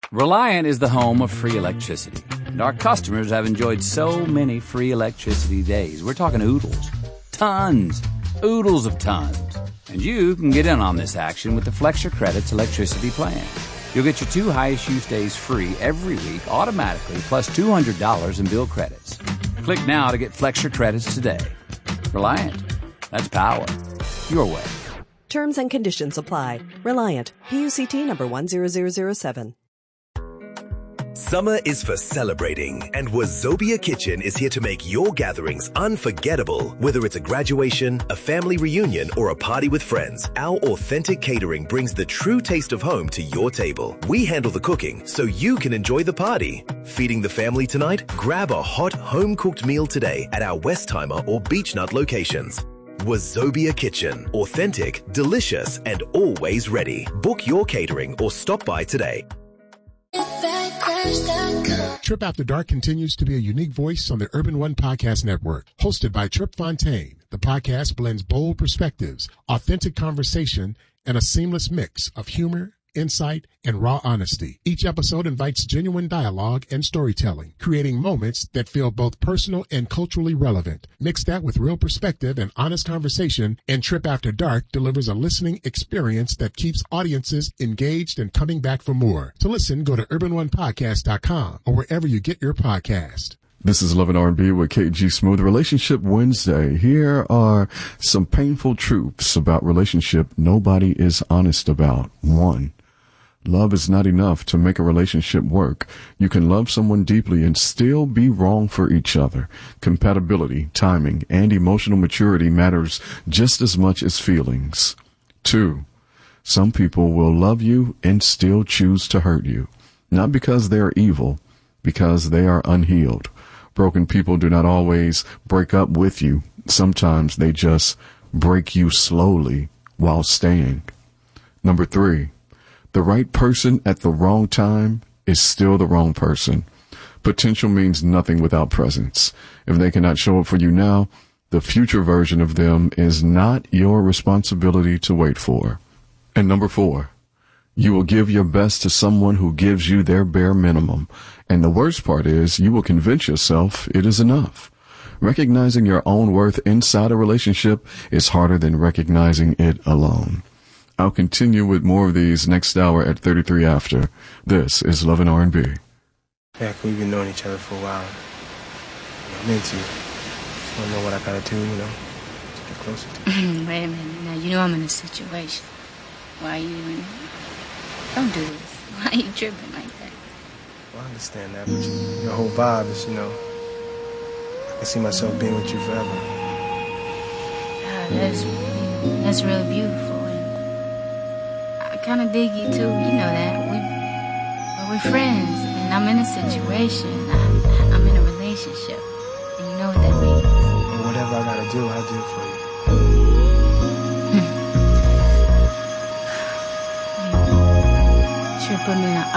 Reliant is the home of free electricity, and our customers have enjoyed so many free electricity days. We're talking oodles. Tons. Oodles of tons. And you can get in on this action with the Flex Your Credits electricity plan. You'll get your 2 highest use days free every week automatically, plus $200 in bill credits. Click now to get Flex Your Credits today. Reliant. That's power. Your way. Terms and conditions apply. Reliant. PUCT number 10007. Summer is for celebrating, and Wazobia Kitchen is here to make your gatherings unforgettable. Whether it's a graduation, a family reunion, or a party with friends, our authentic catering brings the true taste of home to your table. We handle the cooking so you can enjoy the party. Feeding the family tonight? Grab a hot, home-cooked meal today at our Westheimer or Beechnut locations. Wazobia Kitchen. Authentic, delicious, and always ready. Book your catering or stop by today. Trip After Dark continues to be a unique voice on the Urban One Podcast Network. Hosted by Trip Fontaine, the podcast blends bold perspectives, authentic conversation, and a seamless mix of humor, insight, and raw honesty. Each episode invites genuine dialogue and storytelling, creating moments that feel both personal and culturally relevant. Mix that with real perspective and honest conversation, and Trip After Dark delivers a listening experience that keeps audiences engaged and coming back for more. To listen, go to urbanonepodcast.com or wherever you get your podcast. This is Love and R&B with KG Smooth, Relationship Wednesday. Here are some painful truths about relationship nobody is honest about. 1. Love is not enough to make a relationship work. You can love someone deeply and still be wrong for each other. Compatibility, timing, and emotional maturity matters just as much as feelings. 2. Some people will love you and still choose to hurt you. Not because they are evil, because they are unhealed. Broken people do not always break up with you. Sometimes they just break you slowly while staying. 3. The right person at the wrong time is still the wrong person. Potential means nothing without presence. If they cannot show up for you now, the future version of them is not your responsibility to wait for. And 4, you will give your best to someone who gives you their bare minimum. And the worst part is you will convince yourself it is enough. Recognizing your own worth inside a relationship is harder than recognizing it alone. I'll continue with more of these next hour at 33 after. This is Love and R&B. Heck, we've been knowing each other for a while. I'm into you. Just want to know what I gotta do, to get closer to you. Wait a minute. Now, you know I'm in a situation. Why are you doing that? Don't do this. Why are you tripping like that? Well, I understand that, but your whole vibe is, I can see myself being with you forever. That's really beautiful. I kind of dig you too, you know that. We're friends, and I'm in a situation. I'm in a relationship, and you know what that means. And whatever I gotta do, I'll do it for you. Sure put me in an